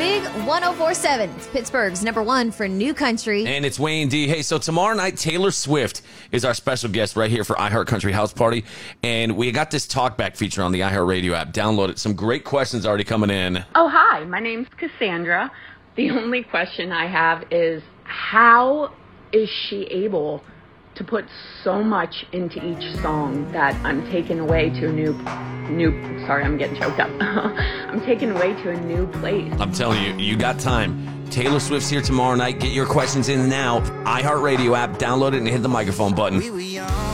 Big 104.7. It's Pittsburgh's number one for new country. And it's Wayne D. Hey, so tomorrow night, Taylor Swift is our special guest right here for iHeart Country House Party. And we got this talkback feature on the iHeart Radio app. Download it. Some great questions already coming in. Oh, hi. My name's Cassandra. The only question I have is, how is she able to put so much into each song that I'm taken away to a new sorry, I'm getting choked up. I'm taken away to a new place. I'm telling you, you got time. Taylor Swift's here tomorrow night. Get your questions in now. iHeart Radio app, download it and hit the microphone button.